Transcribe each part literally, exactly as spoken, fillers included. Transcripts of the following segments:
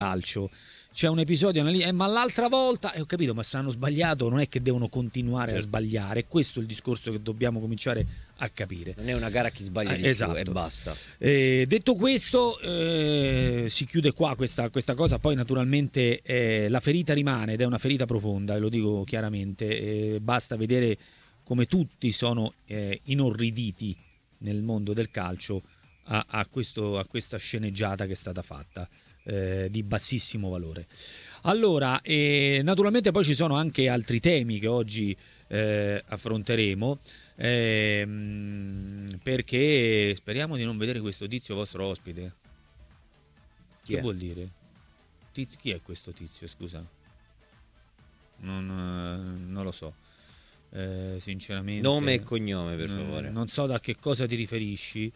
calcio. C'è un episodio eh, ma l'altra volta, eh, ho capito, ma se hanno sbagliato non è che devono continuare certo. a sbagliare. Questo è il discorso che dobbiamo cominciare a capire. Non è una gara a chi sbaglia di eh, esatto. più e basta. Eh, detto questo, eh, si chiude qua questa, questa cosa. Poi naturalmente eh, la ferita rimane ed è una ferita profonda, lo dico chiaramente. Eh, basta vedere come tutti sono eh, inorriditi nel mondo del calcio a, a, questo, a questa sceneggiata che è stata fatta. Eh, di bassissimo valore. Allora, eh, naturalmente poi ci sono anche altri temi che oggi eh, affronteremo, eh, perché speriamo di non vedere questo tizio vostro ospite. Chi che è? Vuol dire? Tiz- chi è questo tizio, scusa? Non, non lo so. Eh, sinceramente. Nome e cognome, per non, favore. Non so da che cosa ti riferisci.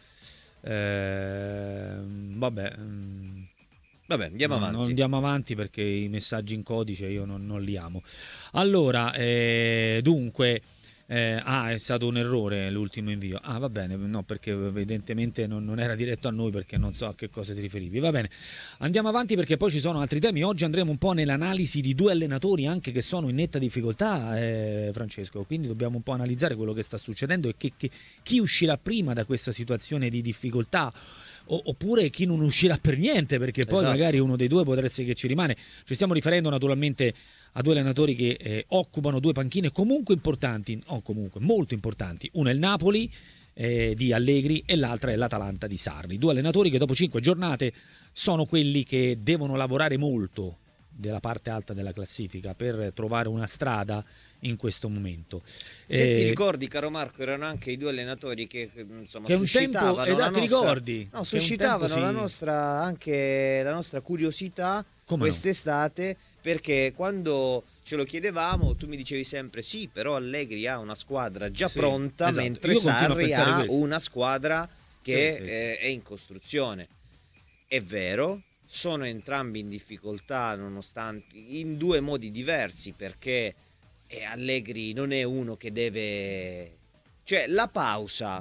Eh, vabbè. Mh, Vabbè, andiamo no, avanti. Non andiamo avanti perché i messaggi in codice io non, non li amo. Allora, eh, dunque, eh, ah, è stato un errore l'ultimo invio. Ah, va bene, no, perché evidentemente non, non era diretto a noi perché non so a che cosa ti riferivi. Va bene, andiamo avanti perché poi ci sono altri temi. Oggi andremo un po' nell'analisi di due allenatori anche che sono in netta difficoltà, eh, Francesco. Quindi dobbiamo un po' analizzare quello che sta succedendo e che, che, chi uscirà prima da questa situazione di difficoltà. Oppure chi non uscirà per niente, perché poi esatto. magari uno dei due potrebbe essere che ci rimane. Ci stiamo riferendo naturalmente a due allenatori che eh, occupano due panchine comunque importanti, o comunque molto importanti. Uno è il Napoli eh, di Allegri e l'altra è l'Atalanta di Sarri. Due allenatori che dopo cinque giornate sono quelli che devono lavorare molto della parte alta della classifica per trovare una strada in questo momento. Se eh, ti ricordi, caro Marco, erano anche i due allenatori che insomma che un suscitavano tempo, la eh, nostra, ricordi? no, suscitavano tempo la si... nostra anche la nostra curiosità Come quest'estate, no? perché quando ce lo chiedevamo tu mi dicevi sempre sì, però Allegri ha una squadra già sì, pronta, esatto. mentre Io Sarri ha questo. una squadra che sì, sì. È, è in costruzione. È vero, sono entrambi in difficoltà nonostante in due modi diversi, perché e Allegri non è uno che deve, cioè la pausa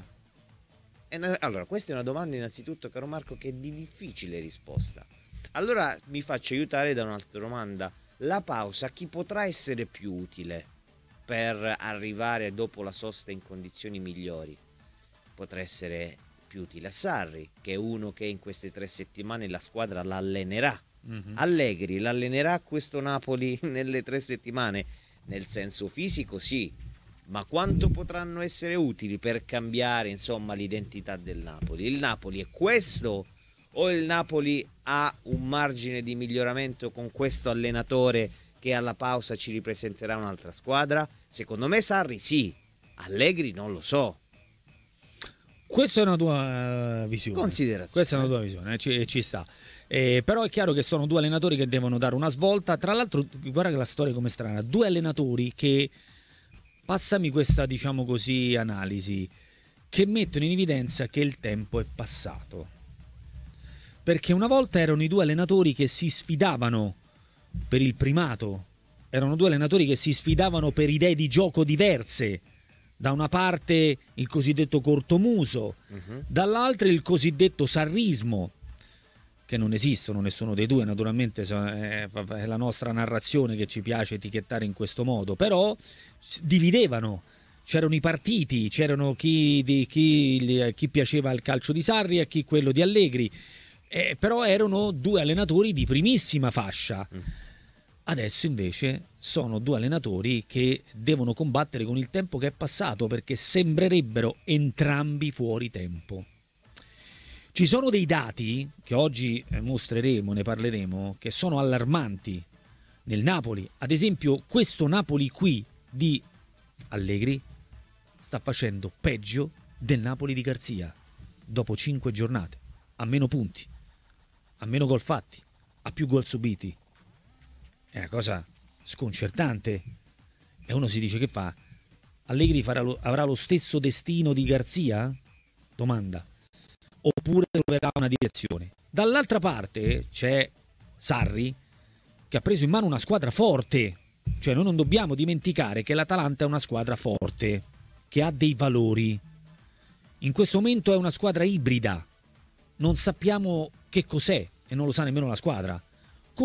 è una... allora questa è una domanda innanzitutto, caro Marco, che è di difficile risposta. Allora mi faccio aiutare da un'altra domanda: la pausa a chi potrà essere più utile per arrivare dopo la sosta in condizioni migliori? Potrà essere più utile a Sarri, che è uno che in queste tre settimane la squadra l'allenerà. Mm-hmm. Allegri l'allenerà questo Napoli nelle tre settimane? Nel senso fisico sì, ma quanto potranno essere utili per cambiare insomma l'identità del Napoli? Il Napoli è questo o il Napoli ha un margine di miglioramento con questo allenatore che alla pausa ci ripresenterà un'altra squadra? Secondo me Sarri sì, Allegri non lo so. Questa è una tua visione. Considerazione. Questa è una tua visione, ci, ci sta. Eh, però è chiaro che sono due allenatori che devono dare una svolta. Tra l'altro, guarda che la storia è come strana. Due allenatori che, passami questa, diciamo così, analisi, che mettono in evidenza che il tempo è passato. Perché una volta erano i due allenatori che si sfidavano per il primato. Erano due allenatori che si sfidavano per idee di gioco diverse. Da una parte il cosiddetto cortomuso, uh-huh. dall'altra il cosiddetto sarrismo, che non esistono nessuno dei due, naturalmente è la nostra narrazione che ci piace etichettare in questo modo, però dividevano, c'erano i partiti, c'erano chi, di, chi, chi piaceva il calcio di Sarri e chi quello di Allegri, eh, però erano due allenatori di primissima fascia. Mm. Adesso invece sono due allenatori che devono combattere con il tempo che è passato, perché sembrerebbero entrambi fuori tempo. Ci sono dei dati che oggi mostreremo, ne parleremo, che sono allarmanti nel Napoli. Ad esempio, questo Napoli qui di Allegri sta facendo peggio del Napoli di Garzia dopo cinque giornate, a meno punti, a meno gol fatti, a più gol subiti. È una cosa sconcertante. E uno si dice: che fa? Allegri farà lo, avrà lo stesso destino di Garzia? Domanda. Oppure troverà una direzione. Dall'altra parte c'è Sarri, che ha preso in mano una squadra forte. Cioè noi non dobbiamo dimenticare che l'Atalanta è una squadra forte, che ha dei valori. In questo momento è una squadra ibrida. Non sappiamo che cos'è e non lo sa nemmeno la squadra.